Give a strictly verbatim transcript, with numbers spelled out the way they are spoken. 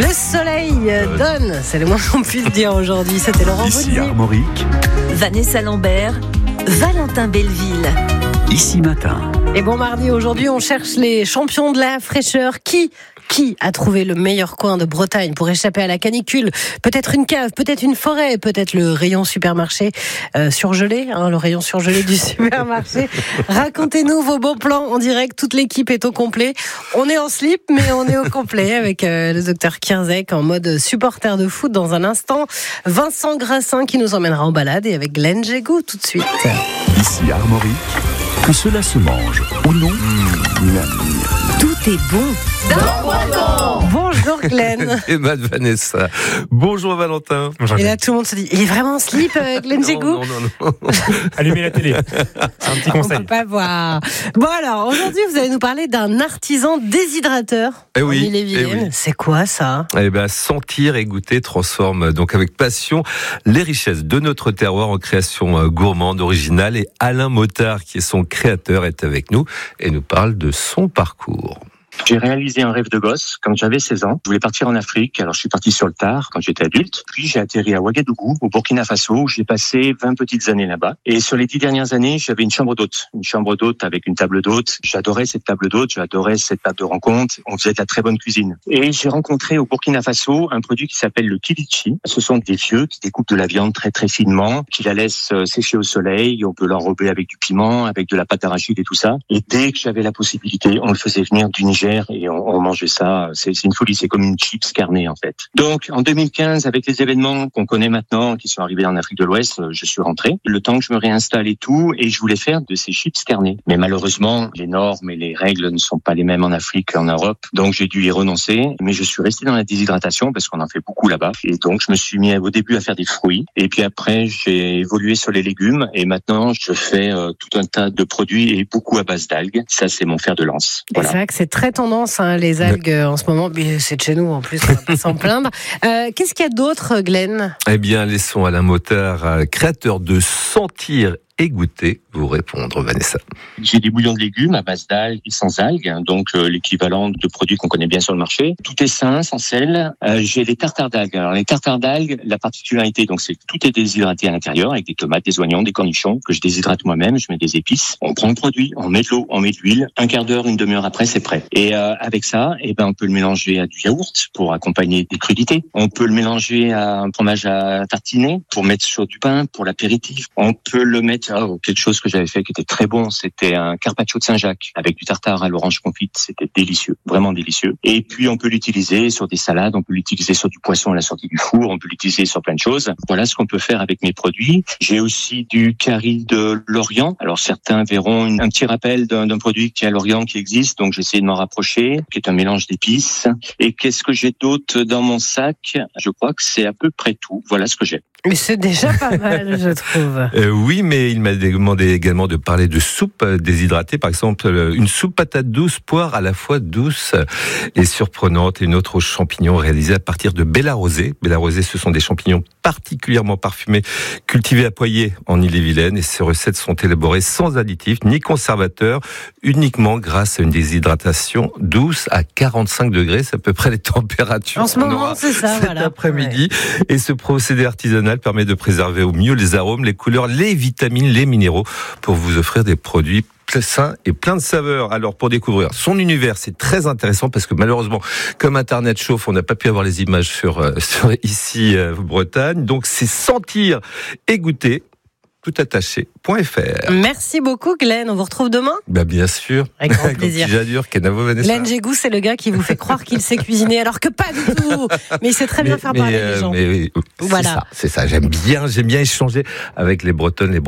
Le soleil donne, c'est le moins qu'on puisse dire aujourd'hui. C'était Laurent Ici Bonnier. Armorique, Vanessa Lambert, Valentin Belleville. ici matin. Et bon mardi, aujourd'hui on cherche les champions de la fraîcheur. Qui Qui a trouvé le meilleur coin de Bretagne pour échapper à la canicule? Peut-être une cave, peut-être une forêt, peut-être le rayon supermarché euh, surgelé, hein, le rayon surgelé du supermarché. Racontez-nous vos bons plans en direct. Toute l'équipe est au complet. On est en slip, mais on est au complet avec euh, le docteur Kierzek en mode supporter de foot dans un instant. Vincent Grassin qui nous emmènera en balade et avec Glenn Jégou tout de suite. Ici Armorique, que cela se mange ou non, mmh. Tout est bon. Bonjour Glenn. Et Matt Vanessa. Bonjour Valentin. Bonjour. Et là tout le monde se dit, il est vraiment en slip euh, Glenn Jégou? Non, non, non, non. Allumez la télé. C'est un petit On conseil. peut pas voir. Bon alors, aujourd'hui vous allez nous parler d'un artisan déshydrateur. Eh oui, en Ille-et-Vilaine. eh oui. C'est quoi ça? Eh ben, sentir et goûter transforme donc avec passion les richesses de notre terroir en création euh, gourmande, originale. Et Alain Motard, qui est son créateur, est avec nous et nous parle de son parcours. J'ai réalisé un rêve de gosse quand j'avais seize ans. Je voulais partir en Afrique, alors je suis parti sur le tard quand j'étais adulte. Puis j'ai atterri à Ouagadougou, au Burkina Faso, où j'ai passé vingt petites années là-bas. Et sur les dix dernières années, j'avais une chambre d'hôte. Une chambre d'hôte avec une table d'hôte. J'adorais cette table d'hôte, j'adorais cette table de rencontre. On faisait de la très bonne cuisine. Et j'ai rencontré au Burkina Faso un produit qui s'appelle le kilichi. Ce sont des vieux qui découpent de la viande très très finement, qui la laissent sécher au soleil. On peut l'enrober avec du piment, avec de la pâte arachide et tout ça. Et dès que j'avais la possibilité, on le faisait venir du Niger et on, on mangeait ça. C'est, c'est une folie, c'est comme une chips carnée en fait. Donc en deux mille quinze, avec les événements qu'on connaît maintenant, qui sont arrivés en Afrique de l'Ouest, je suis rentré. Le temps que je me réinstalle et tout, et je voulais faire de ces chips carnées. Mais malheureusement, les normes et les règles ne sont pas les mêmes en Afrique qu'en Europe. Donc j'ai dû y renoncer. Mais je suis resté dans la déshydratation parce qu'on en fait beaucoup là-bas. Et donc je me suis mis au début à faire des fruits. Et puis après, j'ai évolué sur les légumes. Et maintenant, je fais euh, tout un tas de produits et beaucoup à base d'algues. Ça, c'est mon fer de lance. Voilà. C'est vrai que c'est très tendance, hein, les algues euh, en ce moment. Mais c'est de chez nous en plus, on va pas s'en plaindre. Euh, qu'est-ce qu'il y a d'autre, Glenn? Eh bien, laissons Alain Motard, euh, créateur de Sentir et Goûter, vous répondre, Vanessa. J'ai des bouillons de légumes à base d'algues et sans algues, hein, donc euh, l'équivalent de produits qu'on connaît bien sur le marché. Tout est sain, sans sel. Euh, j'ai les tartares d'algues. Alors les tartares d'algues, la particularité, donc c'est que tout est déshydraté à l'intérieur avec des tomates, des oignons, des cornichons que je déshydrate moi-même. Je mets des épices. On prend le produit, on met de l'eau, on met de l'huile. Un quart d'heure, une demi-heure après, c'est prêt. Et euh, avec ça, eh ben on peut le mélanger à du yaourt pour accompagner des crudités. On peut le mélanger à un fromage à tartiner pour mettre sur du pain pour l'apéritif. On peut le mettre oh, quelque chose que j'avais fait qui était très bon, c'était un carpaccio de Saint-Jacques avec du tartare à l'orange confite, c'était délicieux, vraiment délicieux. Et puis on peut l'utiliser sur des salades, on peut l'utiliser sur du poisson à la sortie du four, on peut l'utiliser sur plein de choses. Voilà ce qu'on peut faire avec mes produits. J'ai aussi du curry de Lorient. Alors certains verront une, un petit rappel d'un, d'un produit qui est à Lorient qui existe, donc j'essaie de m'en rapprocher, qui est un mélange d'épices. Et qu'est-ce que j'ai d'autre dans mon sac? Je crois que c'est à peu près tout. Voilà ce que j'ai. Mais c'est déjà pas mal, je trouve. Euh, oui, mais il m'a demandé également de parler de soupe déshydratée. Par exemple, une soupe patate douce, poire à la fois douce et surprenante. Et une autre aux champignons réalisée à partir de Bella Rosée. Bella Rosée, ce sont des champignons particulièrement parfumés, cultivés à Poyet en Ille-et-Vilaine. Et ces recettes sont élaborées sans additifs ni conservateurs, uniquement grâce à une déshydratation douce à quarante-cinq degrés. C'est à peu près les températures En ce moment, c'est ça, cet voilà. après-midi. Ouais. Et ce procédé artisanal permet de préserver au mieux les arômes, les couleurs, les vitamines, les minéraux pour vous offrir des produits sains et plein de saveurs. Alors pour découvrir son univers, c'est très intéressant parce que malheureusement, comme Internet chauffe, on n'a pas pu avoir les images sur, euh, sur ici euh, Bretagne. Donc c'est sentir et goûter. Tout attaché point f r. Merci beaucoup Glenn, on vous retrouve demain? Bah bien sûr. Avec grand plaisir. Jadure, Kenavo, Vanessa. Glenn Jégou, c'est le gars qui vous fait croire qu'il sait cuisiner alors que pas du tout. Mais il sait très bien mais, faire mais, parler euh, les gens. Mais oui, voilà. C'est ça, c'est ça. J'aime bien, j'aime bien échanger avec les Bretonnes, les